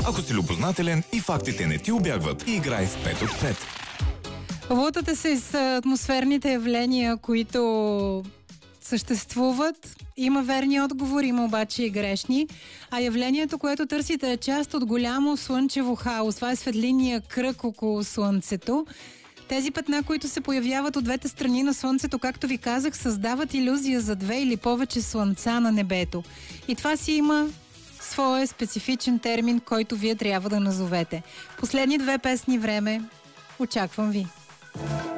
Ако си любознателен и фактите не ти убягват, играй в 5 от 5. Лутате се с атмосферните явления, които съществуват. Има верни отговори, има обаче и грешни. А явлението, което търсите, е част от голямо слънчево хаос. Това е светлинния кръг около Слънцето. Тези петна, които се появяват от двете страни на Слънцето, както ви казах, създават илюзия за две или повече слънца на небето. И това си има своя специфичен термин, който вие трябва да назовете. Последни две песни време. Очаквам ви.